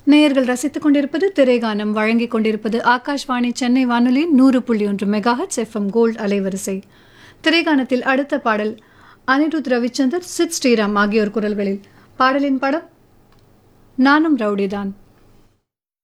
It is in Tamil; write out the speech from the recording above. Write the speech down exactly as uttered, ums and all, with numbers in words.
நேயர்கள் ரசித்துக் கொண்டிருப்பது திரைகானம் வழங்கிக் கொண்டிருப்பது ஆகாஷ்வாணி சென்னை வானொலியின் நூறு புள்ளி ஒன்று மெகாஹெட்ஸ் எஃப்எம் கோல்ட் அலைவரிசை. திரைகானத்தில் அடுத்த பாடல் அனிருத் ரவிச்சந்தர், சித் ஸ்ரீராம் ஆகியோர் குரல்களில். பாடலின் படம் நானும் ரவுடிதான்.